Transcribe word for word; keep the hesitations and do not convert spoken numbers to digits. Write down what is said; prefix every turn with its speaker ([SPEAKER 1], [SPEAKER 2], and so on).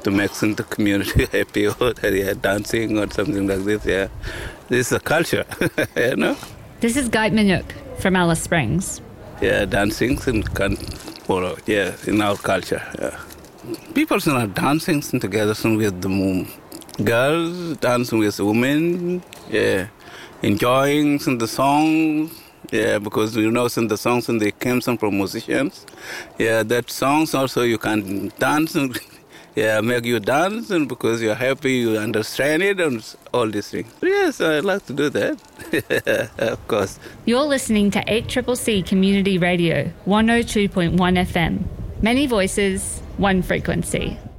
[SPEAKER 1] to make the community happy or yeah, dancing or something like this. Yeah, this is a culture, you know.
[SPEAKER 2] This is Guy Minuk from Alice Springs.
[SPEAKER 1] Yeah, dancing can follow. Yeah, in our culture. Yeah. People are dancing together with the girls, dancing with women. Yeah, enjoying the songs. Yeah, because you know, some the songs and they came some from musicians. Yeah, that songs also you can dance and yeah, make you dance and because you're happy, you understand it and all these things. Yes, I like to do that. Of course.
[SPEAKER 2] You're listening to eight C C C Community Radio, one oh two point one F M. Many voices, one frequency.